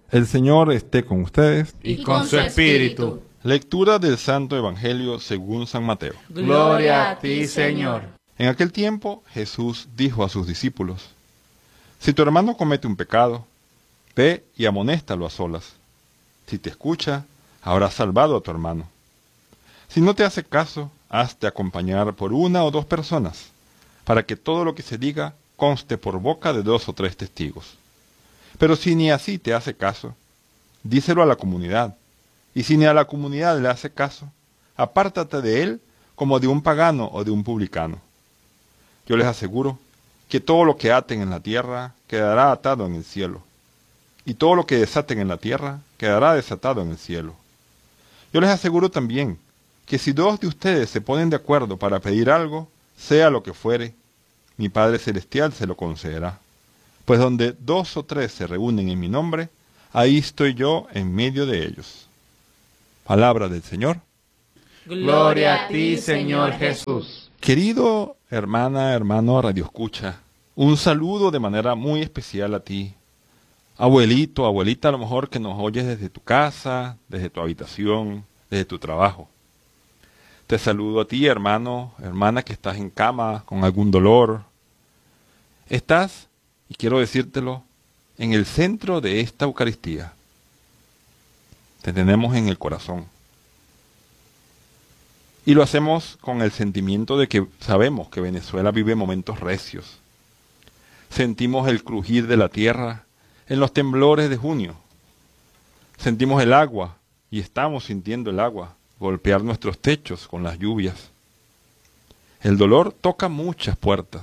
El Señor esté con ustedes. Y con su espíritu. Lectura del Santo Evangelio según San Mateo. Gloria a ti, Señor. En aquel tiempo Jesús dijo a sus discípulos: Si tu hermano comete un pecado, ve y amonéstalo a solas. Si te escucha, habrás salvado a tu hermano. Si no te hace caso, hazte acompañar por 1 o 2 personas, para que todo lo que se diga conste por boca de 2 o 3 testigos. Pero si ni así te hace caso, díselo a la comunidad. Y si ni a la comunidad le hace caso, apártate de él como de un pagano o de un publicano. Yo les aseguro que todo lo que aten en la tierra quedará atado en el cielo, y todo lo que desaten en la tierra quedará desatado en el cielo. Yo les aseguro también que si 2 de ustedes se ponen de acuerdo para pedir algo, sea lo que fuere, mi Padre Celestial se lo concederá. Pues donde 2 o 3 se reúnen en mi nombre, ahí estoy yo en medio de ellos. Palabra del Señor. Gloria a ti, Señor Jesús. Querido hermana, hermano Radio Escucha, un saludo de manera muy especial a ti. Abuelito, abuelita, a lo mejor que nos oyes desde tu casa, desde tu habitación, desde tu trabajo. Te saludo a ti, hermano, hermana, que estás en cama con algún dolor. Estás, y quiero decírtelo, en el centro de esta Eucaristía. Te tenemos en el corazón. Y lo hacemos con el sentimiento de que sabemos que Venezuela vive momentos recios. Sentimos el crujir de la tierra en los temblores de junio. Sentimos el agua, y estamos sintiendo el agua, golpear nuestros techos con las lluvias. El dolor toca muchas puertas.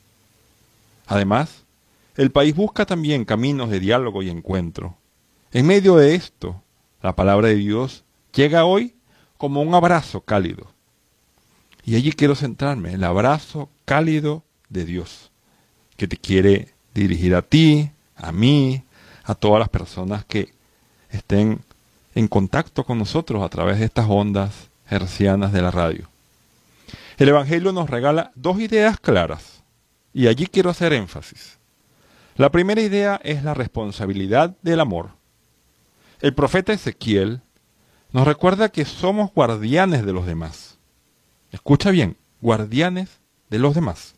Además, el país busca también caminos de diálogo y encuentro. En medio de esto, la palabra de Dios llega hoy como un abrazo cálido. Y allí quiero centrarme, el abrazo cálido de Dios, que te quiere dirigir a ti, a mí, a todas las personas que estén en contacto con nosotros a través de estas ondas hercianas de la radio. El Evangelio nos regala 2 ideas claras, y allí quiero hacer énfasis. La primera idea es la responsabilidad del amor. El profeta Ezequiel nos recuerda que somos guardianes de los demás. Escucha bien, guardianes de los demás.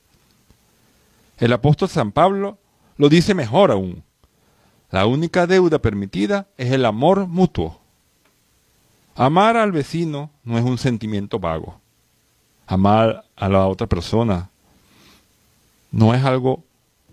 El apóstol San Pablo lo dice mejor aún. La única deuda permitida es el amor mutuo. Amar al vecino no es un sentimiento vago. Amar a la otra persona no es algo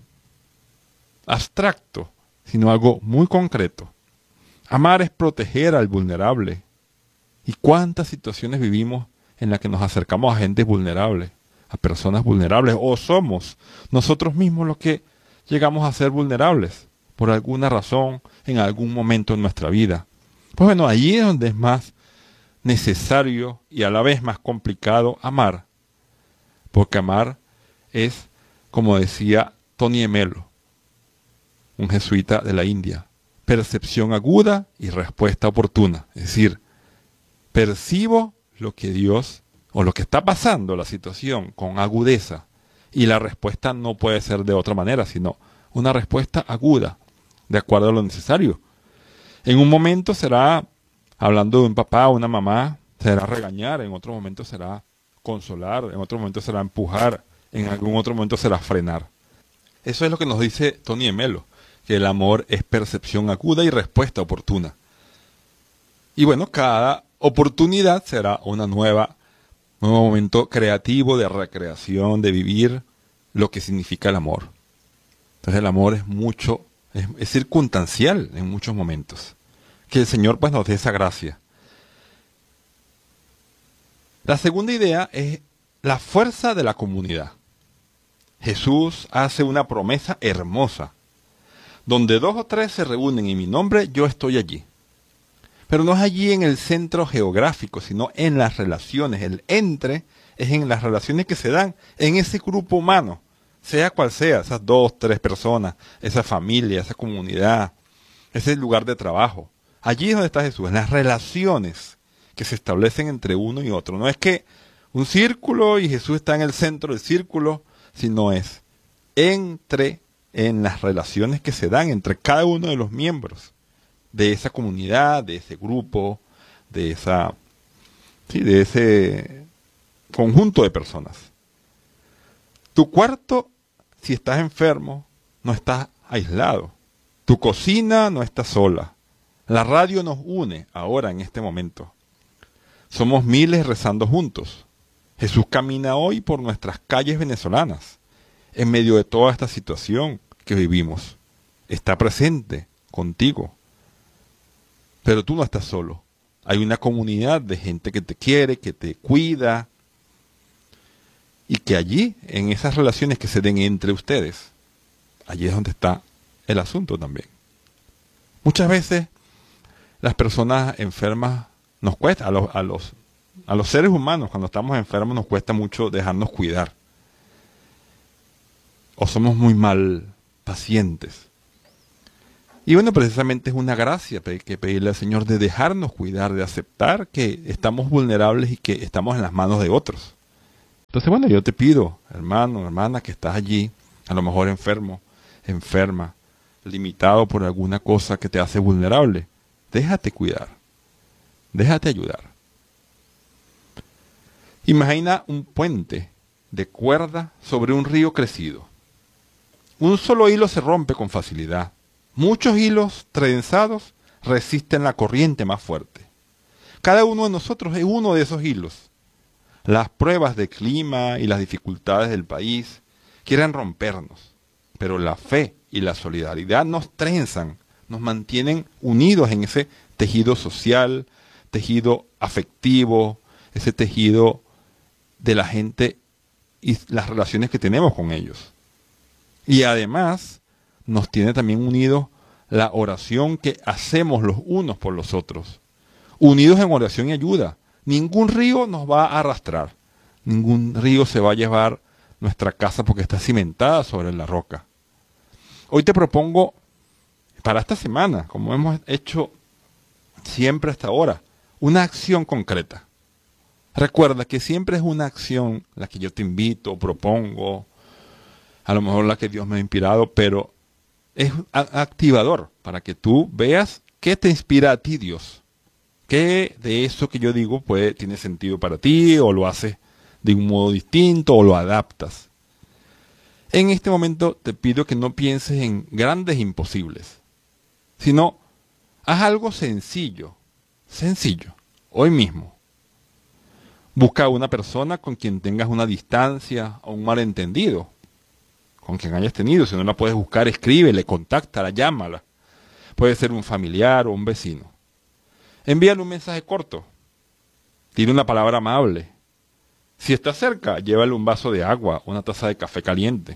abstracto, sino algo muy concreto. Amar es proteger al vulnerable. ¿Y cuántas situaciones vivimos en las que nos acercamos a gente vulnerable, a personas vulnerables, o somos nosotros mismos los que llegamos a ser vulnerables por alguna razón en algún momento en nuestra vida? Pues bueno, allí es donde es más necesario y a la vez más complicado amar, porque amar es, como decía Tony Emelo, un jesuita de la India, percepción aguda y respuesta oportuna. Es decir, percibo lo que Dios o lo que está pasando, la situación, con agudeza, y la respuesta no puede ser de otra manera, sino una respuesta aguda, de acuerdo a lo necesario. En un momento será, hablando de un papá o una mamá, será regañar, en otro momento será consolar, en otro momento será empujar, en algún otro momento será frenar. Eso es lo que nos dice Tony Emelo, que el amor es percepción aguda y respuesta oportuna. Y bueno, cada oportunidad será un nuevo momento creativo de recreación, de vivir lo que significa el amor. Entonces el amor es mucho, es circunstancial en muchos momentos. Que el Señor pues nos dé esa gracia. La segunda idea es la fuerza de la comunidad. Jesús hace una promesa hermosa. Donde 2 o 3 se reúnen en mi nombre, yo estoy allí. Pero no es allí en el centro geográfico, sino en las relaciones. El entre es en las relaciones que se dan en ese grupo humano, sea cual sea, esas 2, 3 personas, esa familia, esa comunidad, ese lugar de trabajo. Allí es donde está Jesús, en las relaciones que se establecen entre uno y otro. No es que un círculo y Jesús está en el centro del círculo, sino es en las relaciones que se dan entre cada uno de los miembros de esa comunidad, de ese grupo, de de ese conjunto de personas. Tu cuarto, si estás enfermo, no estás aislado. Tu cocina no está sola. La radio nos une ahora, en este momento. Somos miles rezando juntos. Jesús camina hoy por nuestras calles venezolanas, en medio de toda esta situación que vivimos. Está presente contigo. Pero tú no estás solo. Hay una comunidad de gente que te quiere, que te cuida, y que allí, en esas relaciones que se den entre ustedes, allí es donde está el asunto también. Muchas veces las personas enfermas nos cuesta, a los seres humanos cuando estamos enfermos nos cuesta mucho dejarnos cuidar. O somos muy mal pacientes. Y bueno, precisamente es una gracia que pedirle al Señor de dejarnos cuidar, de aceptar que estamos vulnerables y que estamos en las manos de otros. Entonces, bueno, yo te pido, hermano, hermana, que estás allí, a lo mejor enfermo, enferma, limitado por alguna cosa que te hace vulnerable, déjate cuidar, déjate ayudar. Imagina un puente de cuerda sobre un río crecido. Un solo hilo se rompe con facilidad. Muchos hilos trenzados resisten la corriente más fuerte. Cada uno de nosotros es uno de esos hilos. Las pruebas de clima y las dificultades del país quieren rompernos, pero la fe y la solidaridad nos trenzan, nos mantienen unidos en ese tejido social, tejido afectivo, ese tejido de la gente y las relaciones que tenemos con ellos. Y además nos tiene también unidos la oración que hacemos los unos por los otros. Unidos en oración y ayuda. Ningún río nos va a arrastrar. Ningún río se va a llevar nuestra casa porque está cimentada sobre la roca. Hoy te propongo para esta semana, como hemos hecho siempre hasta ahora, una acción concreta. Recuerda que siempre es una acción la que yo te invito, propongo, a lo mejor la que Dios me ha inspirado, pero es activador para que tú veas qué te inspira a ti Dios. ¿Qué de eso que yo digo tiene sentido para ti, o lo haces de un modo distinto, o lo adaptas? En este momento te pido que no pienses en grandes imposibles, sino haz algo sencillo, hoy mismo. Busca a una persona con quien tengas una distancia o un malentendido, con quien hayas tenido. Si no la puedes buscar, escríbele, contáctala, llámala. Puede ser un familiar o un vecino. Envíale un mensaje corto. Dile una palabra amable. Si está cerca, llévale un vaso de agua, una taza de café caliente.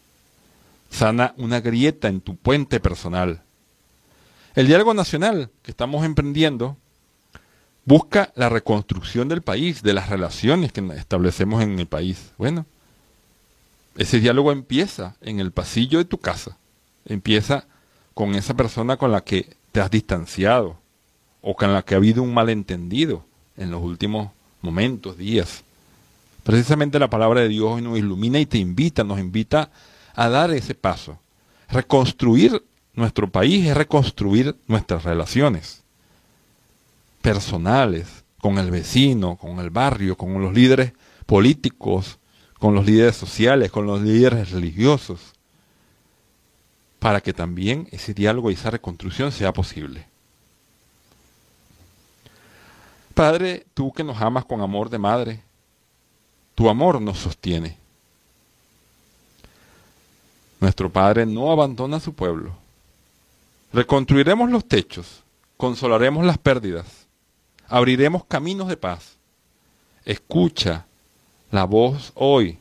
Sana una grieta en tu puente personal. El diálogo nacional que estamos emprendiendo busca la reconstrucción del país, de las relaciones que establecemos en el país. Bueno, ese diálogo empieza en el pasillo de tu casa. Empieza con esa persona con la que te has distanciado o con la que ha habido un malentendido en los últimos momentos, días. Precisamente la palabra de Dios hoy nos ilumina y nos invita a dar ese paso. Reconstruir nuestro país es reconstruir nuestras relaciones personales, con el vecino, con el barrio, con los líderes políticos, con los líderes sociales, con los líderes religiosos, para que también ese diálogo y esa reconstrucción sea posible. Padre, tú que nos amas con amor de madre, tu amor nos sostiene. Nuestro Padre no abandona a su pueblo. Reconstruiremos los techos, consolaremos las pérdidas, abriremos caminos de paz. Escucha la voz hoy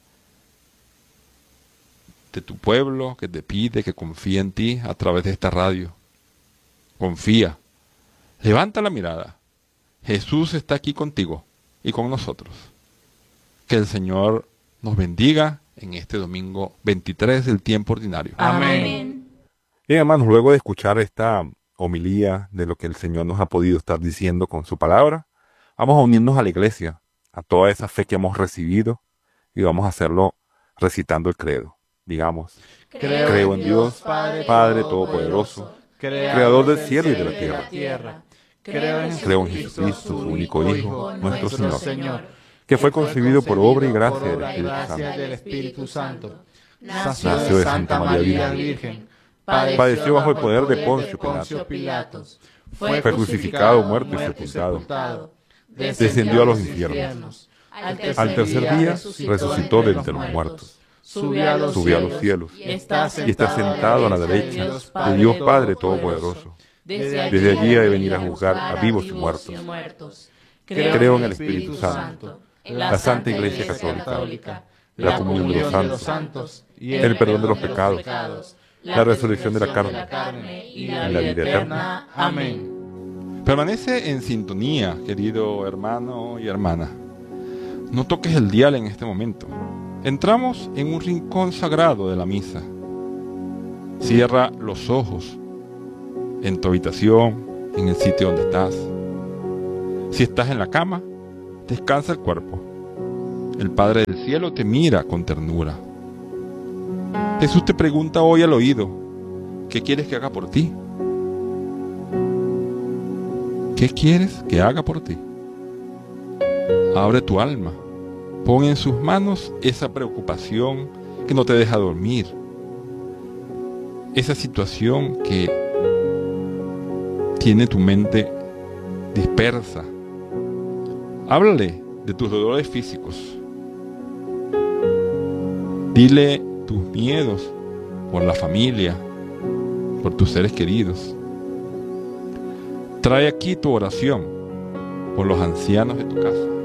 de tu pueblo que te pide que confíe en ti a través de esta radio. Confía. Levanta la mirada. Jesús está aquí contigo y con nosotros. Que el Señor nos bendiga en este domingo 23 del tiempo ordinario. Amén. Bien, hermanos, luego de escuchar esta homilía de lo que el Señor nos ha podido estar diciendo con su palabra, vamos a unirnos a la iglesia, a toda esa fe que hemos recibido, y vamos a hacerlo recitando el credo. Digamos, Creo en Dios, Padre Todopoderoso, creador del cielo y de la tierra. Creo en Jesucristo, su único Hijo, nuestro Señor, que fue concebido por obra y gracia del Espíritu Santo. Nació de Santa María Virgen. Padeció bajo el poder de Poncio Pilatos. Fue crucificado, muerto y sepultado. Descendió a los infiernos. Al tercer día resucitó de entre los muertos. Subió a los cielos y está sentado a la derecha de Dios Padre Todopoderoso. Desde allí ha de venir a juzgar a vivos y muertos. Creo en el Espíritu Santo, la Santa Iglesia Católica, la comunión de los santos, el perdón de los pecados, la resurrección de la carne y la vida eterna. Amén. Permanece en sintonía, querido hermano y hermana. No toques el dial en este momento. Entramos en un rincón sagrado de la misa. Cierra los ojos en tu habitación, en el sitio donde estás. Si estás en la cama, descansa el cuerpo. El Padre del Cielo te mira con ternura. Jesús te pregunta hoy al oído, ¿qué quieres que haga por ti? ¿Qué quieres que haga por ti? Abre tu alma, pon en sus manos esa preocupación que no te deja dormir, esa situación que tiene tu mente dispersa. Háblale de tus dolores físicos. Dile tus miedos por la familia, por tus seres queridos. Trae aquí tu oración por los ancianos de tu casa.